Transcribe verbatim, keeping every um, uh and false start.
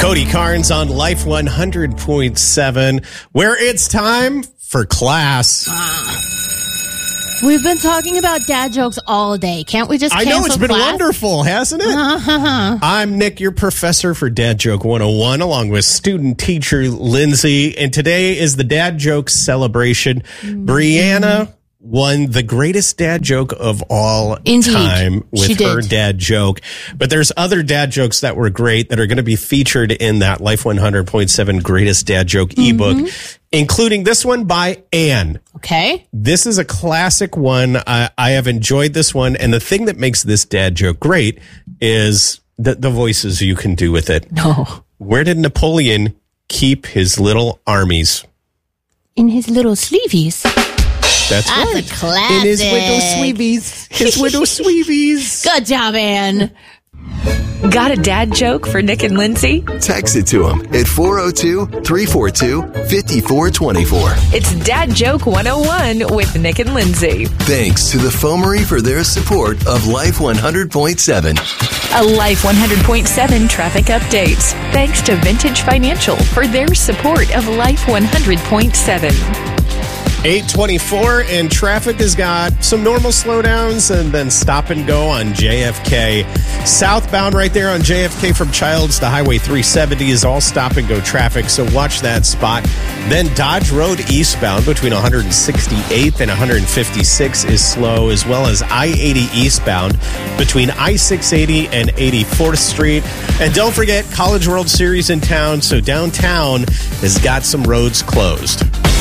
Cody Carnes on Life one hundred point seven, where it's time for class. We've been talking about dad jokes all day. Can't we just I cancel know, it's been class? wonderful, hasn't it? Uh-huh. I'm Nick, your professor for Dad Joke one oh one, along with student teacher Lindsay. And today is the Dad Joke celebration. Mm-hmm. Brianna won the greatest dad joke of all Indeed. time with She her did. dad joke. But there's other dad jokes that were great that are going to be featured in that Life one hundred point seven Greatest Dad Joke Mm-hmm. ebook, including this one by Anne. Okay. This is a classic one. I, I have enjoyed this one. And the thing that makes this dad joke great is the, the voices you can do with it. No. Where did Napoleon keep his little armies? In his little sleeveys. That's, That's right. a classic. In his widow sweevies. His widow sweevies. Good job, Ann. Got a dad joke for Nick and Lindsay? Text it to them at four oh two, three four two, five four two four. It's Dad Joke one oh one with Nick and Lindsay. Thanks to the Foamery for their support of Life one hundred point seven. A Life one hundred point seven traffic update. Thanks to Vintage Financial for their support of Life one hundred point seven. eight twenty-four, and traffic has got some normal slowdowns and then stop and go on J F K. Southbound right there on J F K from Childs to Highway three seventy is all stop and go traffic, so watch that spot. Then Dodge Road eastbound between one sixty-eighth and one fifty-sixth is slow, as well as I eighty eastbound between I six eighty and eighty-fourth Street. And don't forget, College World Series in town, so downtown has got some roads closed.